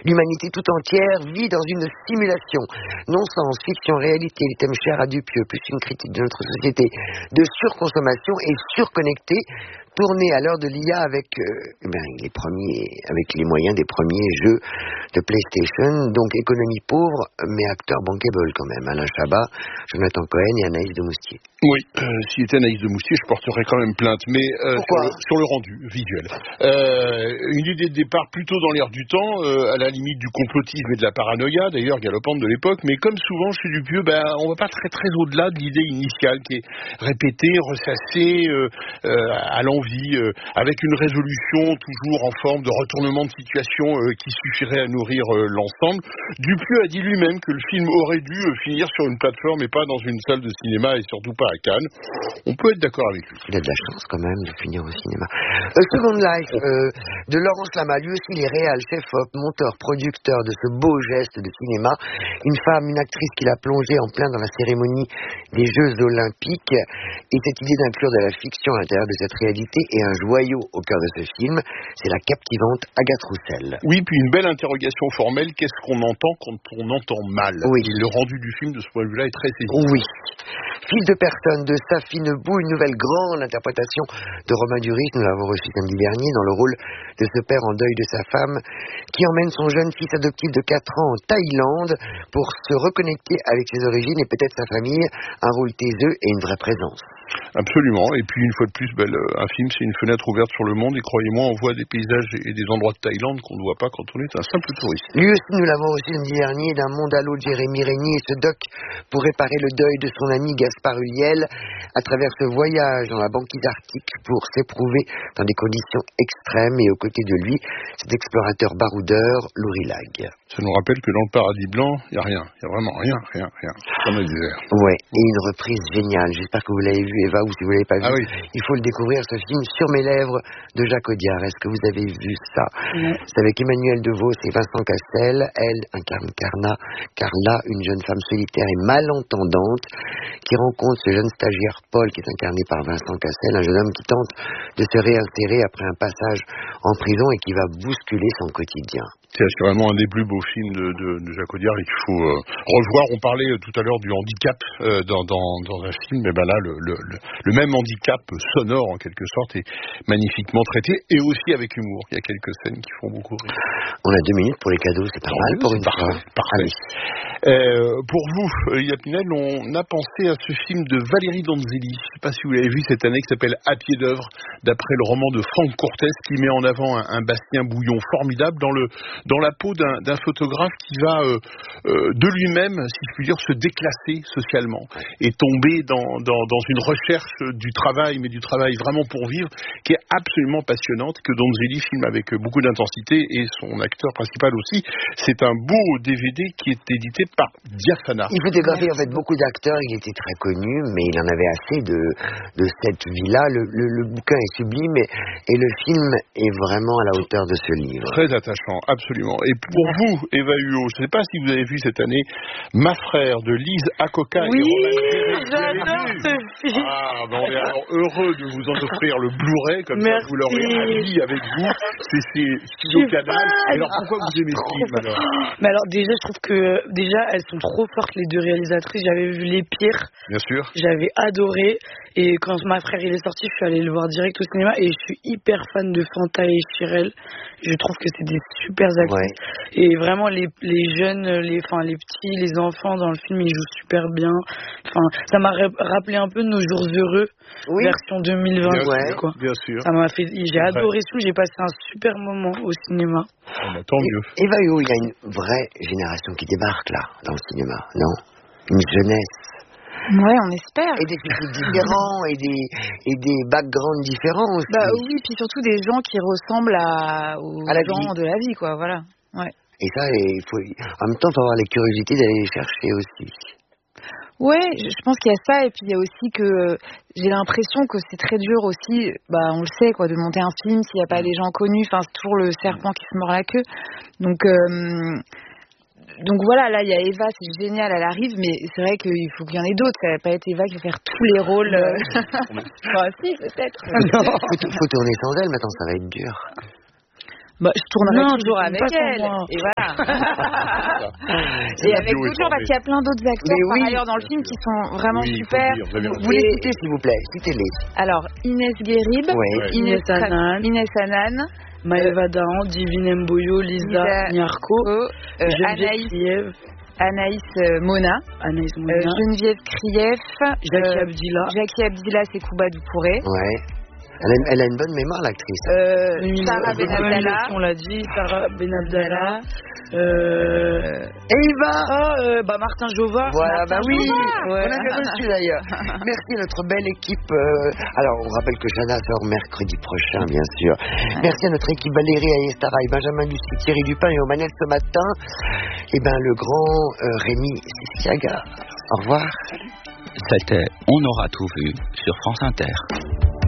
L'humanité tout entière vit dans une simulation. Non-sens, fiction, réalité, les thèmes chers à Dupieux, plus une critique de notre société de surconsommation et surconnectée, tournée à l'heure de l'IA avec avec les moyens des premiers jeux de PlayStation, donc économie pauvre, mais acteur bankable quand même. Alain Chabat, Jonathan Cohen et Anaïs de Moustier. Oui, s'il était Anaïs de Moustier, je porterais quand même plainte, mais sur le rendu visuel. Une idée de départ plutôt dans l'air du temps, à la limite du complotisme et de la paranoïa, d'ailleurs galopante de l'époque, mais comme souvent chez Dupieux, on va pas très très au-delà de l'idée initiale qui est répétée, ressassée à l'envi, avec une résolution toujours en forme de retournement de situation qui suffirait à nourrir l'ensemble. Dupieux a dit lui-même que le film aurait dû finir sur une plateforme et pas dans une salle de cinéma et surtout pas à Cannes. On peut être d'accord avec lui. Il a de la chance quand même de finir au cinéma. Second Life de Laurence Lama, lui aussi il est réal, chef-op, monteur, producteur de ce beau geste de cinéma. Une femme, une actrice qui l'a plongé en plein dans la cérémonie des Jeux Olympiques. Et cette idée d'inclure de la fiction à l'intérieur de cette réalité est un joyau au cœur de ce film. C'est la captivante Agathe Roussel. Oui, puis une belle interrogation formelle. Qu'est-ce qu'on entend quand on entend mal? Oui. Et le rendu du film de ce point de vue-là est très saisi. Oui. Fil de personne de Safi Nebou, une nouvelle grande interprétation de Romain Duris. Nous l'avons reçu samedi dernier dans le rôle de ce père en deuil de sa femme qui emmène son jeune fils adoptif de 4 ans en Thaïlande pour se reconnecter avec ses origines et peut-être sa famille. Un rôle taiseux et une vraie présence. Absolument. Et puis une fois de plus, un film, c'est une fenêtre ouverte sur le monde. Et croyez-moi, on voit des paysages et des endroits de Thaïlande qu'on ne voit pas quand on est un simple touriste. Lui aussi, nous l'avons reçu samedi dernier d'un monde à l'autre, Jérémy Régnier, ce doc pour réparer le deuil de son ami Gaspard Ulliel à travers ce voyage dans la banquise arctique pour s'éprouver dans des conditions extrêmes et aux côtés de lui, cet explorateur baroudeur, Lourilag. Ça nous rappelle que dans le paradis blanc, il n'y a rien. Il n'y a vraiment rien. Comme le désert. Ouais, et une reprise géniale. J'espère que vous l'avez vu, Eva, ou si vous ne l'avez pas vu. Ah oui. Il faut le découvrir, ce film Sur mes lèvres de Jacques Audiard. Est-ce que vous avez vu ça? C'est avec Emmanuel Devos et Vincent Cassel. Elle incarne Carla, une jeune femme solitaire et malentendante qui rencontre ce jeune stagiaire Paul qui est incarné par Vincent Cassel, un jeune homme qui tente de se réinsérer après un passage en prison et qui va bousculer son quotidien. C'est assurément un des plus beaux films de Jacques Audiard et qu'il faut revoir. On parlait tout à l'heure du handicap dans un film, mais là le même handicap sonore en quelque sorte est magnifiquement traité et aussi avec humour. Il y a quelques scènes qui font beaucoup rire. On a 2 minutes pour les cadeaux, c'est pas mal pour une fois. Parfait. Pour vous, Yapinel, on a pensé à ce film de Valérie Donzelli. Je ne sais pas si vous l'avez vu cette année, qui s'appelle À pied d'œuvre, d'après le roman de Franck Cortès, qui met en avant un Bastien Bouillon formidable dans la peau d'un photographe qui va de lui-même, si je puis dire, se déclasser socialement et tomber dans une recherche du travail, mais du travail vraiment pour vivre, qui est absolument passionnante, que Donzelli filme avec beaucoup d'intensité et son acteur principal aussi. C'est un beau DVD qui est édité par Diaphana. Il photographiait en fait beaucoup d'acteurs, il était très connu, mais il en avait assez de cette vie-là. Le bouquin est sublime et le film est vraiment à la hauteur de ce livre. Très attachant, absolument. Et pour vous, Eva Huot, je ne sais pas si vous avez vu cette année Ma frère de Lise Akoka. Oui, j'adore ce film. On est alors heureux de vous en offrir le Blu-ray, comme ça vous l'aurez habillé avec vous. C'est Studio Canal. Et alors pourquoi vous aimez ce film alors? Mais alors déjà, je trouve que elles sont trop fortes les deux réalisatrices. J'avais vu Les Pires. Bien sûr. J'avais adoré. Et quand Ma frère il est sorti, je suis allée le voir direct au cinéma et je suis hyper fan de Fanta et Chirel. Je trouve que c'est des super acteurs. Ouais. Et vraiment les jeunes, les petits, les enfants dans le film, ils jouent super bien. Enfin, ça m'a rappelé un peu Nos jours heureux, version 2020. Bien sûr. Ça m'a fait. J'ai adoré ce film. J'ai passé un super moment au cinéma. Tant mieux. Eva Huot, il y a une vraie génération qui débarque là dans le cinéma, non? Une jeunesse. Ouais, on espère. Et des publics différents et des backgrounds différents aussi. Oui, puis surtout des gens qui ressemblent aux gens de la vie, quoi, voilà. Ouais. Et ça, en même temps, il faut avoir la curiosité d'aller les chercher aussi. Ouais, je pense qu'il y a ça, et puis il y a aussi que j'ai l'impression que c'est très dur aussi, on le sait, quoi, de monter un film s'il n'y a pas des gens connus, c'est toujours le serpent qui se mord la queue. Donc voilà, là il y a Eva, c'est génial, elle arrive, mais c'est vrai qu'il faut qu'il y en ait d'autres. Ça va pas être Eva qui va faire tous les rôles. Si, peut-être. Faut tourner sans elle, maintenant ça va être dur. Bah, je tournerai Non, toujours tu avec tournes pas elle. sans moi. Et voilà. C'est Et la avec bio d'autres gens, parce étendue. qu'il y a plein d'autres acteurs Mais par oui, ailleurs dans le film qui sont vraiment Oui, il faut super. le dire, vous avez Vous les Et- citez, s'il vous plaît. Citez-les. Alors, Inès Guérib, Ouais. Inès Hanan. Inès Hanan, Maëva Dahan, Divine Mboyo, Lisa Lisa Nyarko, Geneviève Anaïs, Krief, Mona, Anaïs Mouna, Geneviève Krief, Jackie Abdillah. Jackie Abdillah, c'est Kouba Doucouré. Ouais. Elle a une bonne mémoire, l'actrice. Sarah Benabdallah. On l'a dit, Sarah Benabdallah. Eva Martin Jova. Voilà, Martin bah oui, Jova. Ouais. on avait reçu d'ailleurs. Merci à notre belle équipe. Alors, on rappelle que Jana sort mercredi prochain, bien sûr. Merci à notre équipe Valérie Ayestara et Benjamin Lucie, Thierry Dupin et aux manettes ce matin. Et ben, le grand Rémi Siaga. Au revoir. C'était On aura tout vu sur France Inter.